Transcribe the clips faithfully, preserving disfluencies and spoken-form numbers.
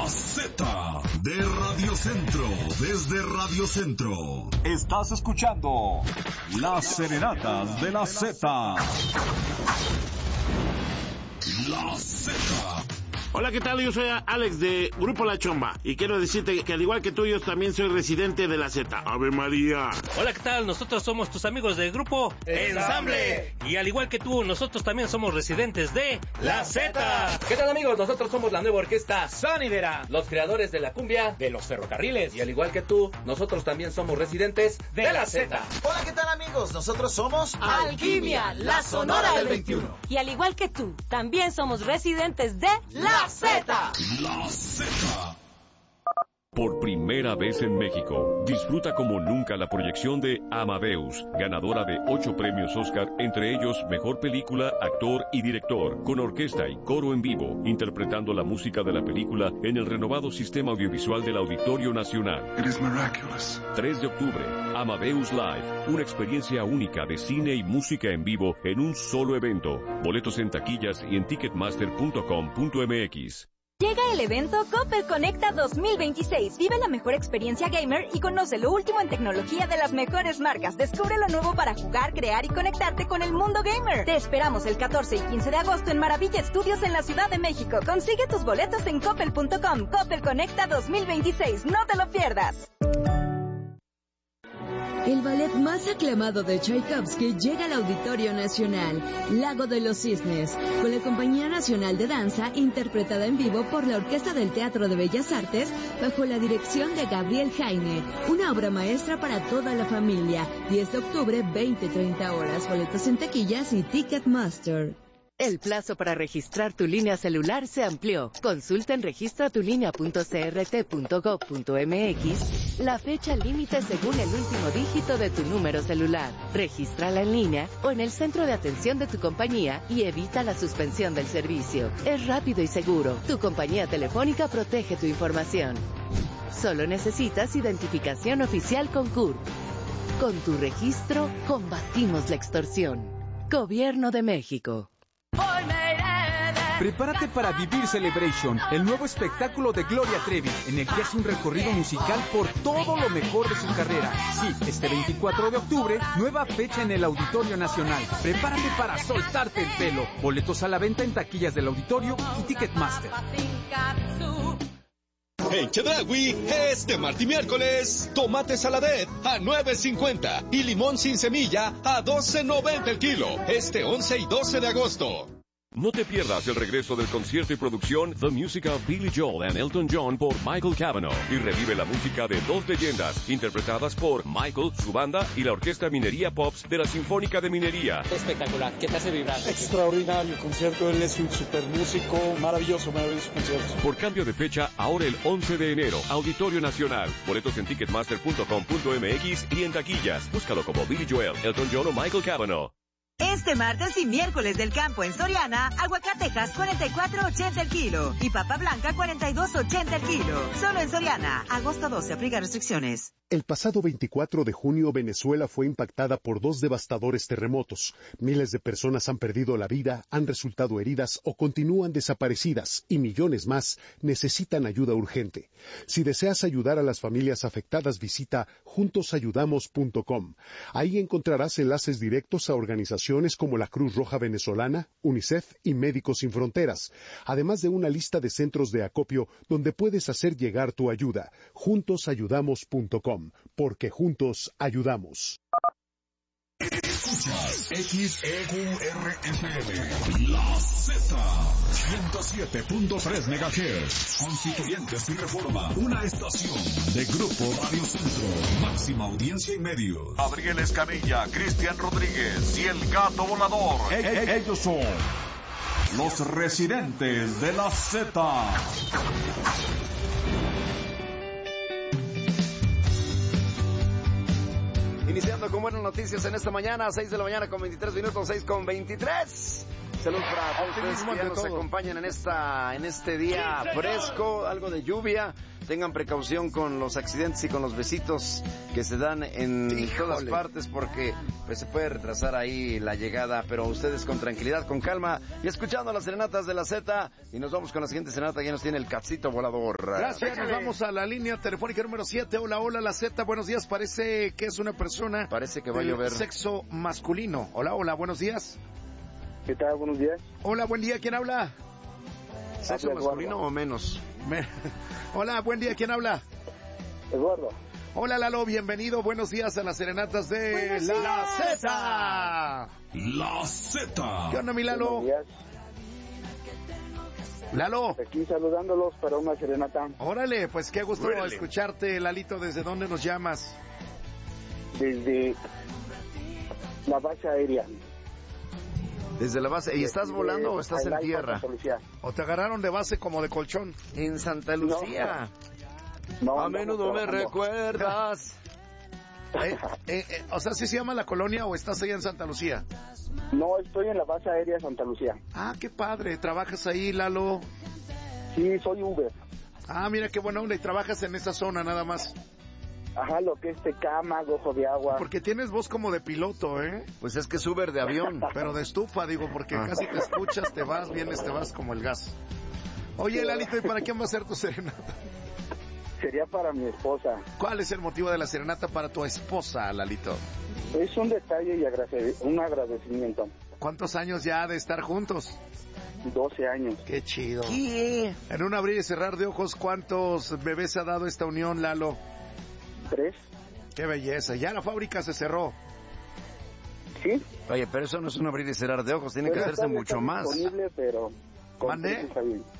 Z de Radio Centro, desde Radio Centro. Estás escuchando Las Serenatas de la Z. La Z. Hola, ¿qué tal? Yo soy Alex de Grupo La Chomba y quiero decirte que al igual que tú, yo también soy residente de la Z. ¡Ave María! Hola, ¿qué tal? Nosotros somos tus amigos del Grupo Ensamble. Y al igual que tú, nosotros también somos residentes de la Z. ¿Qué tal, amigos? Nosotros somos la nueva orquesta Sonidera, los creadores de la cumbia de los ferrocarriles. Y al igual que tú, nosotros también somos residentes de, de la Z. Hola, ¿qué tal, amigos? Nosotros somos Alquimia, la Sonora del veintiuno. Y al igual que tú, también somos residentes de la Z. La Z. Por primera vez en México, disfruta como nunca la proyección de Amadeus, ganadora de ocho premios Oscar, entre ellos Mejor Película, Actor y Director, con orquesta y coro en vivo, interpretando la música de la película en el renovado sistema audiovisual del Auditorio Nacional. It is miraculous. tres de octubre, Amadeus Live, una experiencia única de cine y música en vivo en un solo evento. Boletos en taquillas y en ticketmaster punto com punto m x. Llega el evento Coppel Conecta dos mil veintiséis. Vive la mejor experiencia gamer y conoce lo último en tecnología de las mejores marcas. Descubre lo nuevo para jugar, crear y conectarte con el mundo gamer. Te esperamos el catorce y quince de agosto en Maravilla Studios en la Ciudad de México. Consigue tus boletos en coppel punto com. Coppel Conecta dos mil veintiséis. No te lo pierdas. El ballet más aclamado de Tchaikovsky llega al Auditorio Nacional, Lago de los Cisnes, con la Compañía Nacional de Danza, interpretada en vivo por la Orquesta del Teatro de Bellas Artes, bajo la dirección de Gabriel Jaime, una obra maestra para toda la familia. diez de octubre, veinte a treinta horas, boletos en taquillas y Ticketmaster. El plazo para registrar tu línea celular se amplió. Consulta en registra tu línea punto c r t punto gov punto m x la fecha límite según el último dígito de tu número celular. Regístrala en línea o en el centro de atención de tu compañía y evita la suspensión del servicio. Es rápido y seguro. Tu compañía telefónica protege tu información. Solo necesitas identificación oficial con C U R P. Con tu registro, combatimos la extorsión. Gobierno de México. Prepárate para vivir Celebration, el nuevo espectáculo de Gloria Trevi, en el que hace un recorrido musical por todo lo mejor de su carrera. Sí, este veinticuatro de octubre, nueva fecha en el Auditorio Nacional. Prepárate para soltarte el pelo. Boletos a la venta en taquillas del Auditorio y Ticketmaster. En Chedraui, este martes y miércoles, tomate saladet a nueve cincuenta y limón sin semilla a doce noventa el kilo. Este once y doce de agosto. No te pierdas el regreso del concierto y producción The Music of Billy Joel and Elton John por Michael Cavanaugh y revive la música de dos leyendas interpretadas por Michael, su banda y la Orquesta Minería Pops de la Sinfónica de Minería. Espectacular, ¿qué te hace vibrar? Extraordinario concierto, él es un super músico, maravilloso, maravilloso concierto. Por cambio de fecha, ahora el once de enero, Auditorio Nacional. Boletos en ticketmaster punto com punto m x y en taquillas. Búscalo como Billy Joel, Elton John o Michael Cavanaugh. Este martes y miércoles del campo en Soriana, aguacatejas cuarenta y cuatro ochenta el kilo y papa blanca cuarenta y dos ochenta el kilo. Solo en Soriana, agosto doce, aplica restricciones. El pasado veinticuatro de junio, Venezuela fue impactada por dos devastadores terremotos. Miles de personas han perdido la vida, han resultado heridas o continúan desaparecidas, y millones más necesitan ayuda urgente. Si deseas ayudar a las familias afectadas, visita juntos ayudamos punto com. Ahí encontrarás enlaces directos a organizaciones como la Cruz Roja Venezolana, UNICEF y Médicos Sin Fronteras, además de una lista de centros de acopio donde puedes hacer llegar tu ayuda. juntos ayudamos punto com. Porque juntos ayudamos. Escuchas X E Q R F M, La Z, ciento siete punto tres megahertz, Constituyentes y Reforma, una estación de Grupo Radio Centro, máxima audiencia y medios. Gabriel Escamilla, Cristian Rodríguez y el Gato Volador. E- e- ellos son los residentes de la Z. Iniciando con buenas noticias en esta mañana, seis de la mañana con veintitrés minutos, seis con veintitrés. Salud para todos ustedes que ya nos acompañan en esta, en este día fresco, algo de lluvia. Tengan precaución con los accidentes y con los besitos que se dan en Híjole. todas partes porque pues se puede retrasar ahí la llegada, pero ustedes con tranquilidad, con calma y escuchando las serenatas de la Z. Y nos vamos con la siguiente serenata, ya nos tiene el Cachito Volador. Gracias, nos vamos a la línea telefónica número siete. Hola, hola, la Z, buenos días. Parece que es una persona Parece que va a del llover. sexo masculino. Hola, hola, buenos días. ¿Qué tal? Buenos días. Hola, buen día, ¿quién habla? ¿Sexo masculino o menos? Me... Hola, buen día, ¿quién habla? Eduardo. Hola, Lalo, bienvenido, buenos días a las serenatas de La Z. La Z. ¿Qué onda, mi Lalo? Buenos días. Lalo. Aquí saludándolos para una serenata. Órale, pues qué gusto Órale. escucharte, Lalito. ¿Desde dónde nos llamas? Desde la base aérea. Desde la base. ¿Y estás volando o estás en tierra? ¿O te agarraron de base como de colchón? En Santa Lucía. No, no, a menudo me trabajando. recuerdas. Eh, eh, eh, o sea, ¿sí se llama La Colonia o estás ahí en Santa Lucía? No, estoy en la base aérea Santa Lucía. Ah, qué padre. ¿Trabajas ahí, Lalo? Sí, soy Uber. Ah, mira qué buena onda. Y trabajas en esa zona nada más. Ajá, lo que es Tecama, Gojo de Agua. Porque tienes voz como de piloto, ¿eh? Pues es que es Uber de avión. Pero de estufa, digo, porque Ah. casi te escuchas, te vas, vienes, te vas como el gas. Oye, Lalito, ¿y para quién va a ser tu serenata? Sería para mi esposa. ¿Cuál es el motivo de la serenata para tu esposa, Lalito? Es un detalle y agrade- un agradecimiento. ¿Cuántos años ya de estar juntos? doce años. Qué chido. ¿Qué? En un abrir y cerrar de ojos, ¿cuántos bebés ha dado esta unión, Lalo? Tres. Qué belleza. Ya la fábrica se cerró. Sí. Oye, pero eso no es un abrir y cerrar de ojos, tiene que Pero hacerse todavía mucho está más. disponible, pero con ¿Mande? precios está bien.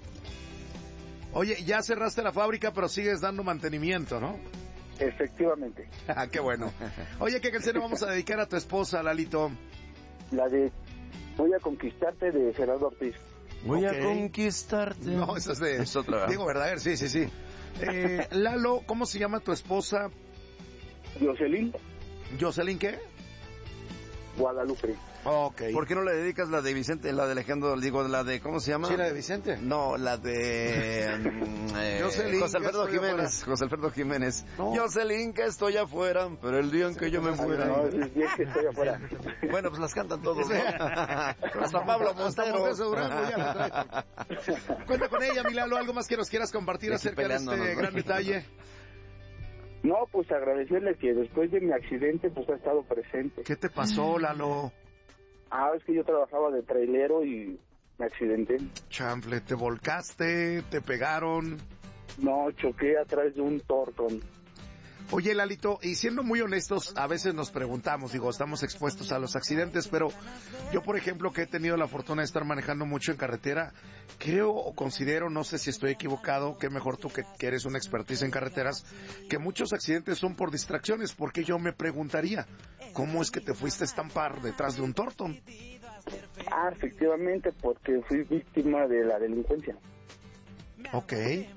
Oye, ya cerraste la fábrica, pero sigues dando mantenimiento, ¿no? Efectivamente. Ah, qué bueno. Oye, ¿qué canción le vamos a dedicar a tu esposa, Lalito? La de Voy a conquistarte de Gerardo Ortiz. Voy Ok. a conquistarte. No, esa es de Es otra. Diego Verdaguer, sí, sí, sí. Eh, Lalo, ¿cómo se llama tu esposa? Jocelyn ¿Jocelyn qué? Guadalupe. Ok. ¿Por qué no le dedicas la de Vicente, la de Alejandro, digo, la de, ¿cómo se llama? ¿Sí, la de Vicente? No, la de mm, eh, Jocelyn, José Alfredo que estoy Jiménez. afuera. José Alfredo Jiménez. No. Jocelyn, que estoy afuera, pero el día en que yo me muera. No, es bien que estoy afuera. Bueno, pues las cantan todos, ¿no? Hasta Pablo Hasta Montero. Montero Durango ya la trae. Cuenta con ella, mi Lalo, algo más que nos quieras compartir Y aquí acerca de este peleándonos, ¿no? gran detalle. No, pues agradecerle que después de mi accidente pues ha estado presente. ¿Qué te pasó, Lalo? Ah, es que yo trabajaba de trailero y me accidenté. Chanfle, ¿te volcaste? ¿Te pegaron? No, choqué atrás de un tortón. Oye, Lalito, y siendo muy honestos, a veces nos preguntamos, digo, estamos expuestos a los accidentes, pero yo, por ejemplo, que he tenido la fortuna de estar manejando mucho en carretera, creo o considero, no sé si estoy equivocado, que mejor tú que, que eres una expertise en carreteras, que muchos accidentes son por distracciones, porque yo me preguntaría, ¿cómo es que te fuiste a estampar detrás de un tortón? Ah, efectivamente, porque fui víctima de la delincuencia. Ok.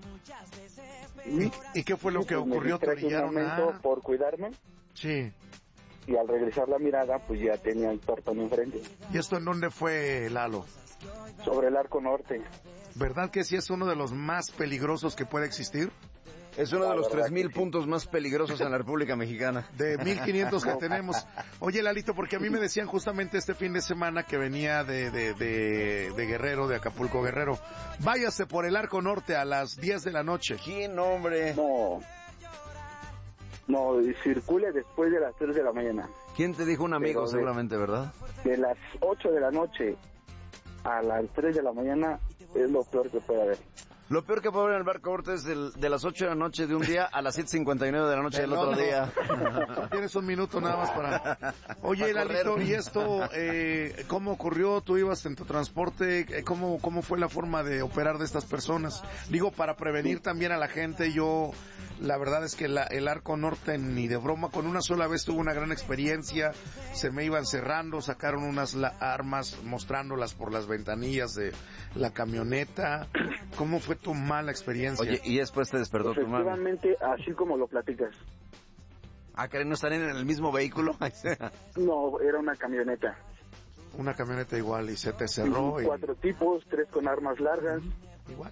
¿Y, y qué fue lo Sí, que pues, me ocurrió? ¿Te distraje un orillaron momento a...? por cuidarme Sí. y al regresar la mirada pues ya tenía el tortón enfrente. ¿Y esto en dónde fue, Lalo? Sobre el arco norte. ¿Verdad que sí es uno de los más peligrosos que puede existir? Es uno de La los verdad tres mil que sí. puntos más peligrosos en la República Mexicana. De mil quinientos que tenemos. Oye, Lalito, porque a mí me decían justamente este fin de semana que venía de, de, de, de Guerrero, de Acapulco, Guerrero. Váyase por el Arco Norte a las diez de la noche. ¿Quién, hombre? No. No, y circule después de las tres de la mañana. ¿Quién te dijo? Un amigo, Pero de- seguramente, ¿verdad? De las ocho de la noche a las tres de la mañana es lo peor que puede haber. Lo peor que puede haber en el Barco Norte es del- de las ocho de la noche de un día a las siete cincuenta y nueve de la noche del No, otro no. día. Tienes un minuto nada más para... Oye, Para Lalito, correr. ¿y esto eh, cómo ocurrió? ¿Tú ibas en tu transporte? Eh, ¿Cómo, ¿Cómo fue la forma de operar de estas personas? Digo, para prevenir también a la gente, yo... La verdad es que la, el Arco Norte ni de broma, con una sola vez tuve una gran experiencia, se me iban cerrando, sacaron unas la- armas mostrándolas por las ventanillas de la camioneta. ¿Cómo fue tu mala experiencia? Oye, y después te despertó tu mano. Efectivamente, así como lo platicas. Ah, ¿creen no estar en el mismo vehículo? No, era una camioneta. Una camioneta igual y se te cerró. Y cuatro y... tipos, tres con armas largas. Igual.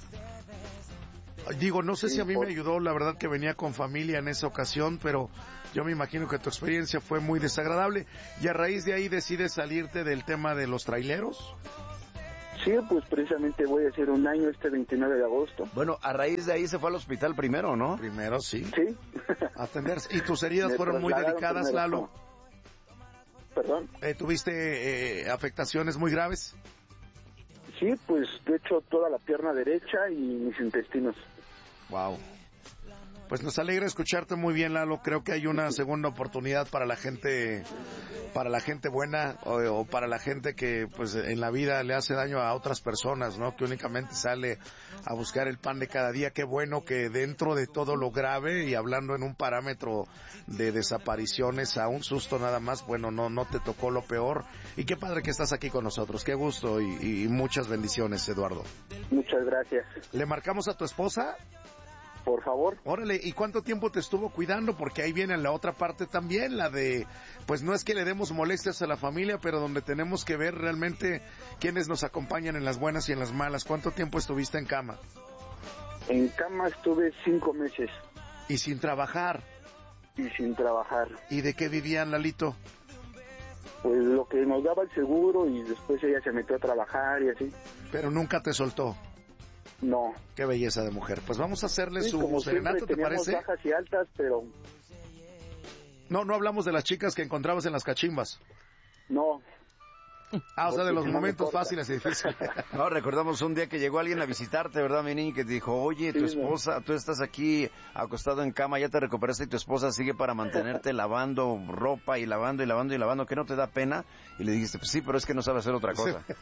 Digo, no sé sí, si a mí por... me ayudó, la verdad que venía con familia en esa ocasión, pero yo me imagino que tu experiencia fue muy desagradable. Y a raíz de ahí decides salirte del tema de los traileros. Sí, pues precisamente voy a hacer un año este veintinueve de agosto. Bueno, a raíz de ahí se fue al hospital primero, ¿no? Primero, sí. Sí. Atenderse. ¿Y tus heridas me fueron muy delicadas, primero, Lalo? ¿Perdón? Eh, ¿Tuviste eh, afectaciones muy graves? Sí, pues de hecho toda la pierna derecha y mis intestinos. Wow. Pues nos alegra escucharte muy bien, Lalo. Creo que hay una segunda oportunidad para la gente, para la gente buena o, o para la gente que pues en la vida le hace daño a otras personas, ¿no? Que únicamente sale a buscar el pan de cada día. Qué bueno que dentro de todo lo grave y hablando en un parámetro de desapariciones a un susto nada más, bueno, no no te tocó lo peor. Y qué padre que estás aquí con nosotros. Qué gusto y, y muchas bendiciones, Eduardo. Muchas gracias. ¿Le marcamos a tu esposa? Por favor. Órale, ¿y cuánto tiempo te estuvo cuidando? Porque ahí viene la otra parte también, la de, pues no es que le demos molestias a la familia, pero donde tenemos que ver realmente quiénes nos acompañan en las buenas y en las malas. ¿Cuánto tiempo estuviste en cama? En cama estuve cinco meses. ¿Y sin trabajar? Y sin trabajar. ¿Y de qué vivían, Lalito? Pues lo que nos daba el seguro y después ella se metió a trabajar y así. ¿Pero nunca te soltó? No. Qué belleza de mujer. Pues vamos a hacerle sí, su como serenata, ¿te parece? Bajas y altas, pero... No, no hablamos de las chicas que encontrabas en las cachimbas. No. Ah, o sea, de los momentos fáciles y difíciles. No, recordamos un día que llegó alguien a visitarte, ¿verdad, mi niño? Que te dijo, oye, tu sí, esposa, tú estás aquí acostado en cama, ya te recuperaste y tu esposa sigue para mantenerte lavando ropa y lavando y lavando y lavando, ¿que no te da pena? Y le dijiste, pues sí, pero es que no sabe hacer otra cosa. Sí.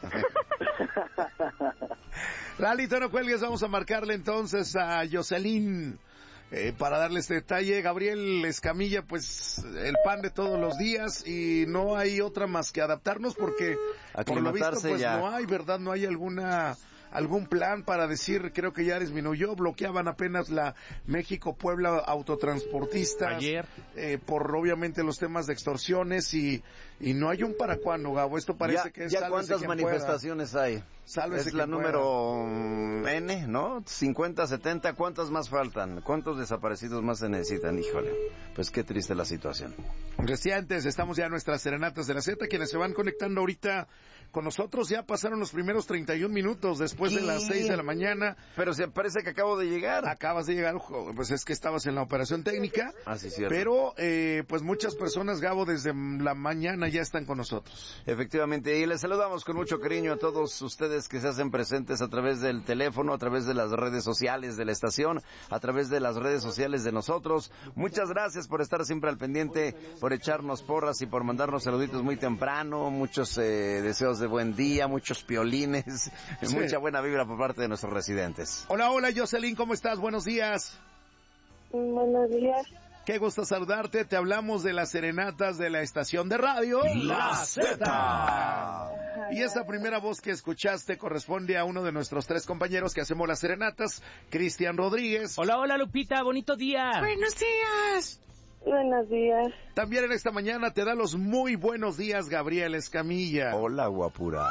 Lalito, no cuelgues, vamos a marcarle entonces a Jocelyn eh, para darle este detalle. Gabriel Escamilla, pues el pan de todos los días y no hay otra más que adaptarnos porque por lo visto pues ya. no hay, ¿verdad? No hay alguna... algún plan para decir, creo que ya disminuyó, bloqueaban apenas la México-Puebla autotransportistas. Ayer. Eh, por obviamente los temas de extorsiones y, y no hay un para cuándo, Gabo, esto parece ya, que es ya cuántas manifestaciones pueda. hay. Sálvese es la número pueda. N, ¿no? cincuenta, setenta, ¿cuántas más faltan? ¿Cuántos desaparecidos más se necesitan? Híjole, pues qué triste la situación. Recientes, estamos ya en nuestras serenatas de la Z, quienes se van conectando ahorita con nosotros, ya pasaron los primeros treinta y un minutos después ¿Qué? de las seis de la mañana. Pero se parece que acabo de llegar. Acabas de llegar, pues es que estabas en la operación técnica. Ah, sí, cierto. Pero, eh, pues muchas personas, Gabo, desde la mañana ya están con nosotros. Efectivamente, y les saludamos con mucho cariño a todos ustedes que se hacen presentes a través del teléfono, a través de las redes sociales de la estación, a través de las redes sociales de nosotros. Muchas gracias por estar siempre al pendiente, por echarnos porras y por mandarnos saluditos muy temprano, muchos eh, deseos de buen día, muchos piolines, sí. mucha buena vibra por parte de nuestros residentes. Hola, hola, Jocelyn, ¿cómo estás? Buenos días. Buenos días. Qué gusto saludarte, te hablamos de las serenatas de la estación de radio La Z. Y esa primera voz que escuchaste corresponde a uno de nuestros tres compañeros que hacemos las serenatas, Cristian Rodríguez. Hola, hola, Lupita, bonito día. Buenos días. Buenos días. También en esta mañana te da los muy buenos días, Gabriel Escamilla. Hola, guapura.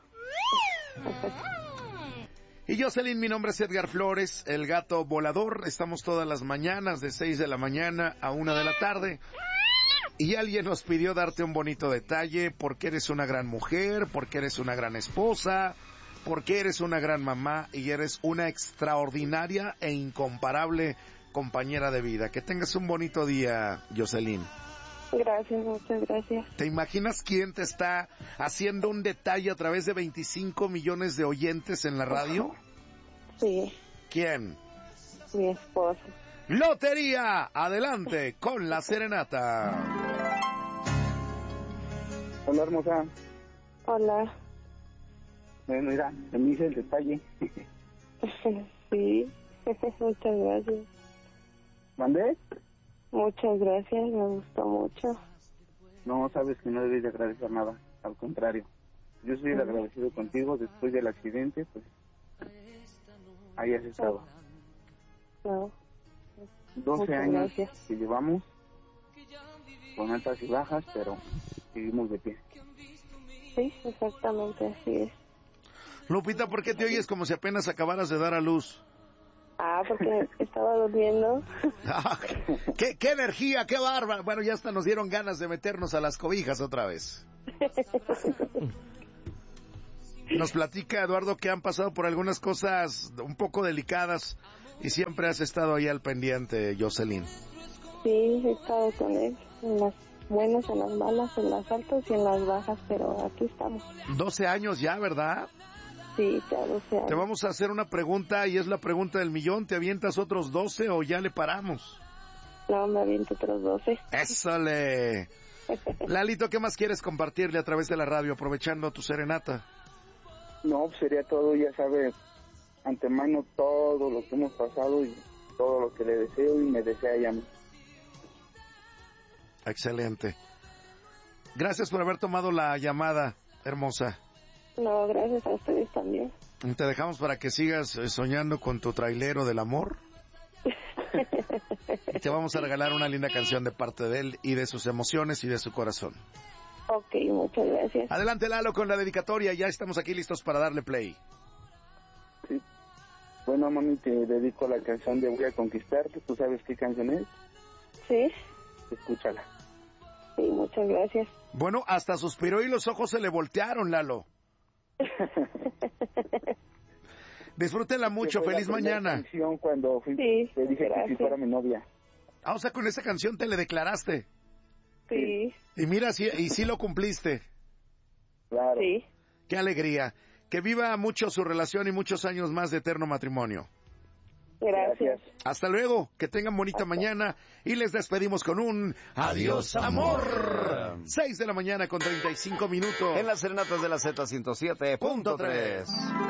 Y Jocelyn, mi nombre es Edgar Flores, el gato volador. Estamos todas las mañanas de seis de la mañana a una de la tarde. Y alguien nos pidió darte un bonito detalle porque eres una gran mujer, porque eres una gran esposa, porque eres una gran mamá y eres una extraordinaria e incomparable compañera de vida. Que tengas un bonito día, Jocelyn. Gracias, muchas gracias. ¿Te imaginas quién te está haciendo un detalle a través de veinticinco millones de oyentes en la radio? Sí. ¿Quién? Mi esposo. Lotería, adelante con la serenata. Hola, hermosa. Hola. Bueno, mira, se me hizo el detalle. Sí, muchas gracias. ¿Mandé? Muchas gracias, me gustó mucho. No, sabes que no debes de agradecer nada, al contrario. Yo soy el agradecido contigo después del accidente, pues ahí has estado. No. doce Muchas años gracias. que llevamos, con altas y bajas, pero seguimos de pie. Sí, exactamente, así es. Lupita, ¿por qué te oyes como si apenas acabaras de dar a luz? Ah, porque estaba durmiendo. Ah, ¿qué, qué energía, qué bárbaro. Bueno, ya hasta nos dieron ganas de meternos a las cobijas otra vez. Nos platica Eduardo que han pasado por algunas cosas un poco delicadas y siempre has estado ahí al pendiente, Jocelyn. Sí, he estado con él, en las buenas, en las malas, en las altas y en las bajas, pero aquí estamos. doce años ya, ¿verdad? Sí, ya doce años. Te vamos a hacer una pregunta y es la pregunta del millón. ¿Te avientas otros doce o ya le paramos? No, me aviento otros doce. ¡Ésale! Lalito, ¿qué más quieres compartirle a través de la radio, aprovechando tu serenata? No, sería todo, ya sabes, antemano todo lo que hemos pasado y todo lo que le deseo y me desea ella. Excelente. Gracias por haber tomado la llamada, hermosa. No, gracias a ustedes también. Te dejamos para que sigas soñando con tu trailero del amor. Y te vamos a regalar una linda canción de parte de él y de sus emociones y de su corazón. Ok, muchas gracias. Adelante, Lalo, con la dedicatoria. Ya estamos aquí listos para darle play. Sí. Bueno, mami, te dedico la canción de Voy a Conquistarte. ¿Tú sabes qué canción es? Sí. Escúchala. Sí, muchas gracias. Bueno, hasta suspiró y los ojos se le voltearon, Lalo. Disfrútenla mucho, feliz mañana. Canción cuando fui, sí, te dije gracias. que si fuera mi novia. Ah, o sea, con esa canción te le declaraste. Sí. Y mira, sí, y sí lo cumpliste. Claro. Sí. Qué alegría. Que viva mucho su relación y muchos años más de eterno matrimonio. Gracias. Hasta luego, que tengan bonita Hasta. mañana y les despedimos con un adiós amor. seis de la mañana con treinta y cinco minutos. En las serenatas de la Z ciento siete punto tres.